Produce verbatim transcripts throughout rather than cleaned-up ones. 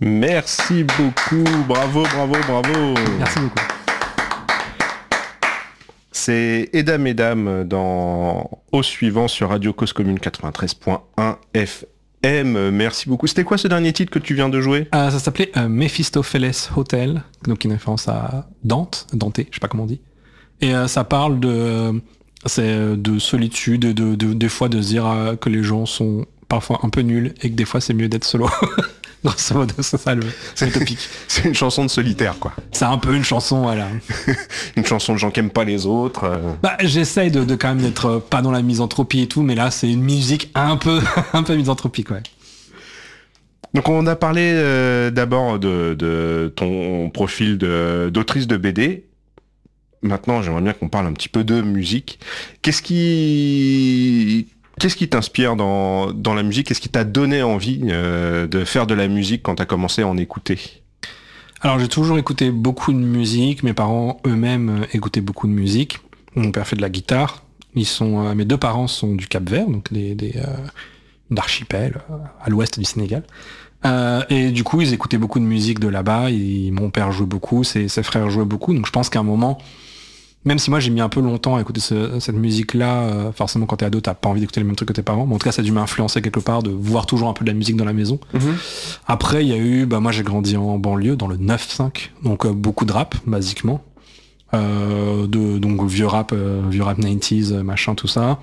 Merci beaucoup, bravo, bravo, bravo. Merci beaucoup. C'est Eda Mesdames dans Au Suivant sur Radio Cause Commune quatre-vingt-treize point un F M. Merci beaucoup. C'était quoi ce dernier titre que tu viens de jouer ? euh, Ça s'appelait euh, Mephistopheles Hotel, donc une référence à Dante, Dante, je sais pas comment on dit. Et euh, ça parle de, c'est de solitude, de, de, de, des fois de se dire euh, que les gens sont parfois un peu nuls et que des fois c'est mieux d'être solo. Grosso modo, c'est ça le, c'est le topic. C'est une chanson de solitaire, quoi. C'est un peu une chanson, voilà. Une chanson de gens qui aiment pas les autres. Euh... Bah, j'essaye de, de quand même d'être pas dans la misanthropie et tout, mais là, c'est une musique un peu, un peu misanthropique, ouais. Donc, on a parlé euh, d'abord de, de ton profil de, d'autrice de B D. Maintenant, j'aimerais bien qu'on parle un petit peu de musique. Qu'est-ce qui... Qu'est-ce qui t'inspire dans, dans la musique ? Qu'est-ce qui t'a donné envie euh, de faire de la musique quand t'as commencé à en écouter ? Alors j'ai toujours écouté beaucoup de musique, mes parents eux-mêmes écoutaient beaucoup de musique. Mon père fait de la guitare, ils sont, euh, mes deux parents sont du Cap-Vert, donc des, des euh, d'archipel euh, à l'ouest du Sénégal. Euh, et du coup ils écoutaient beaucoup de musique de là-bas, et mon père jouait beaucoup, ses, ses frères jouaient beaucoup, donc je pense qu'à un moment... Même si moi j'ai mis un peu longtemps à écouter ce, cette musique-là, euh, forcément quand t'es ado t'as pas envie d'écouter les mêmes trucs que tes parents, mais en tout cas ça a dû m'influencer quelque part de voir toujours un peu de la musique dans la maison. Mm-hmm. Après il y a eu, bah moi j'ai grandi en banlieue dans le neuf cinq, donc euh, beaucoup de rap basiquement, euh, de donc vieux rap, euh, vieux rap quatre-vingt-dix, machin tout ça,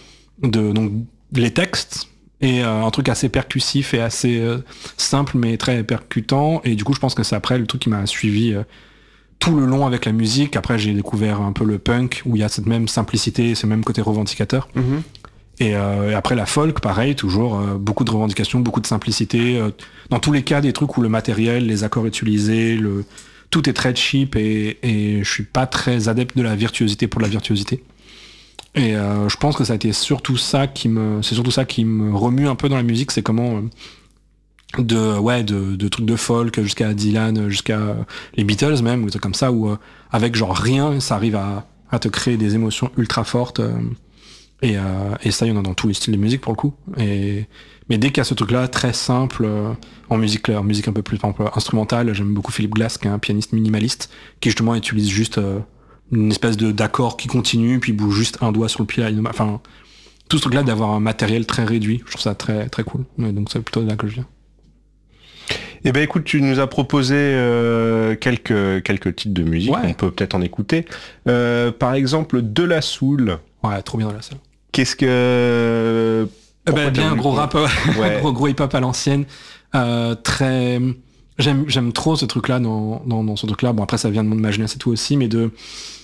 de donc les textes et euh, un truc assez percussif et assez euh, simple mais très percutant, et du coup je pense que c'est après le truc qui m'a suivi. Euh, tout le long avec la musique. Après j'ai découvert un peu le punk où il y a cette même simplicité, ce même côté revendicateur. Mmh. Et, euh, et après la folk, pareil, toujours euh, beaucoup de revendications, beaucoup de simplicité. Euh, dans tous les cas, des trucs où le matériel, les accords utilisés, le tout est très cheap, et, et je suis pas très adepte de la virtuosité pour la virtuosité. Et euh, je pense que ça a été surtout ça qui me, c'est surtout ça qui me remue un peu dans la musique, c'est comment euh, de ouais de, de trucs de folk jusqu'à Dylan, jusqu'à les Beatles même, ou des trucs comme ça, où euh, avec genre rien ça arrive à, à te créer des émotions ultra fortes, euh, et, euh, et ça il y en a dans tous les styles de musique pour le coup, et mais dès qu'il y a ce truc là très simple euh, en musique claire, musique un peu plus par exemple, instrumentale, j'aime beaucoup Philip Glass qui est un pianiste minimaliste qui justement utilise juste euh, une espèce de d'accord qui continue puis bouge juste un doigt sur le pied, enfin tout ce truc là d'avoir un matériel très réduit, je trouve ça très très cool, et donc c'est plutôt de là que je viens. Eh ben écoute, tu nous as proposé euh, quelques quelques titres de musique, ouais. On peut peut-être en écouter. Euh, par exemple, De La Soul. Ouais, trop bien De La Soul. Qu'est-ce que eh ben, bien gros rap, ouais. gros gros hip-hop à l'ancienne, euh, très. J'aime j'aime trop ce truc-là dans dans dans ce truc-là. Bon après ça vient de ma jeunesse et tout aussi, mais de.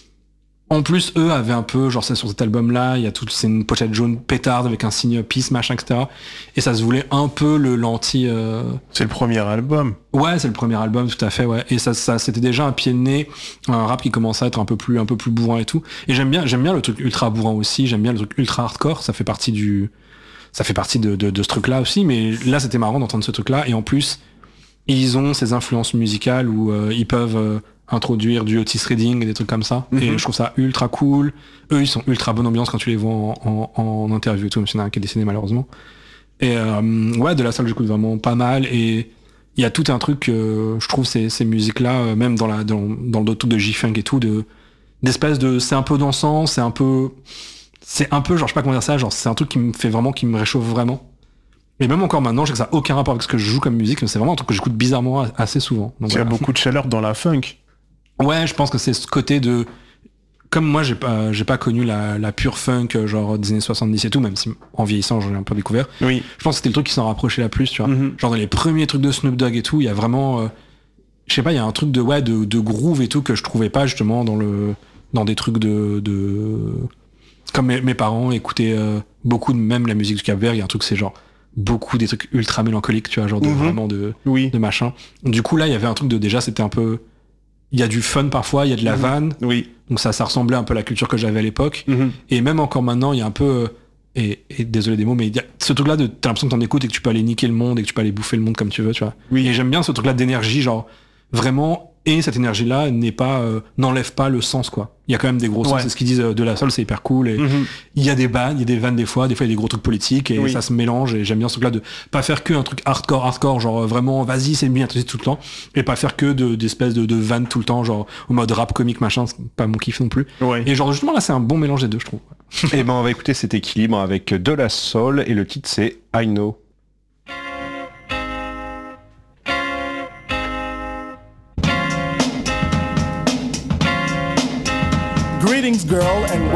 En plus, eux avaient un peu, genre, c'est sur cet album-là, il y a tout, c'est une pochette jaune pétarde avec un signe peace, machin, et cetera. Et ça se voulait un peu le l'anti. Euh... C'est le premier album. Ouais, c'est le premier album, tout à fait, ouais. Et ça, ça, c'était déjà un pied de nez, un rap qui commençait à être un peu plus, un peu plus bourrin et tout. Et j'aime bien, j'aime bien le truc ultra bourrin aussi. J'aime bien le truc ultra hardcore. Ça fait partie du, ça fait partie de, de, de ce truc-là aussi. Mais là, c'était marrant d'entendre ce truc-là. Et en plus, ils ont ces influences musicales où euh, ils peuvent euh, introduire du Otis Redding et des trucs comme ça, mm-hmm. Et je trouve ça ultra cool. Eux ils sont ultra bonne ambiance quand tu les vois en, en, en interview et tout, même s'il y en a un qui est décédé malheureusement, et euh, ouais De La Soul j'écoute vraiment pas mal, et il y a tout un truc euh, je trouve ces, ces musiques là, même dans, la, dans, dans le truc de G-Funk et tout, de, d'espèce de, c'est un peu dansant, c'est un peu c'est un peu genre je sais pas comment dire ça, genre c'est un truc qui me fait vraiment, qui me réchauffe vraiment. Et même encore maintenant, je sais que ça n'a aucun rapport avec ce que je joue comme musique, mais c'est vraiment un truc que j'écoute bizarrement assez souvent. Donc, il y a voilà. Beaucoup de chaleur dans la funk. Ouais, je pense que c'est ce côté de... Comme moi, j'ai pas, j'ai pas connu la, la pure funk, genre des années soixante-dix et tout, même si en vieillissant, j'en ai un peu découvert. Oui. Je pense que c'était le truc qui s'en rapprochait la plus, tu vois. Mm-hmm. Genre dans les premiers trucs de Snoop Dogg et tout, il y a vraiment... Euh, je sais pas, il y a un truc de, ouais, de, de groove et tout que je trouvais pas justement dans le dans des trucs de... de... Comme mes, mes parents écoutaient euh, beaucoup de même la musique du Cap-Vert, il y a un truc, c'est genre... beaucoup des trucs ultra mélancoliques, tu vois, genre de, mm-hmm. vraiment de, oui. de machin. Du coup, là, il y avait un truc de, déjà, c'était un peu... Il y a du fun parfois, il y a de la mm-hmm. vanne. Oui. Donc ça, ça ressemblait un peu à la culture que j'avais à l'époque. Mm-hmm. Et même encore maintenant, il y a un peu... Et, et désolé des mots, mais il y a ce truc-là de... T'as l'impression que t'en écoutes et que tu peux aller niquer le monde et que tu peux aller bouffer le monde comme tu veux, tu vois. Oui. Et j'aime bien ce truc-là d'énergie, genre... Vraiment et cette énergie-là n'est pas, euh, n'enlève pas le sens, quoi. Il y a quand même des gros sens, Ouais. c'est ce qu'ils disent euh, de la Soul, c'est hyper cool, et Mhm. il y a des vannes, il y a des vannes des fois, des fois il y a des gros trucs politiques, et Oui. ça se mélange, et j'aime bien ce truc-là de pas faire que un truc hardcore, hardcore, genre euh, vraiment, vas-y, c'est bien, tout le temps, et pas faire que de, d'espèces de, de vannes tout le temps, genre, au mode rap, comique, machin, c'est pas mon kiff non plus. Ouais. Et genre, justement, là, c'est un bon mélange des deux, je trouve. Et ben on va écouter cet équilibre avec de la soul et le titre c'est I Know. Greetings, girl, and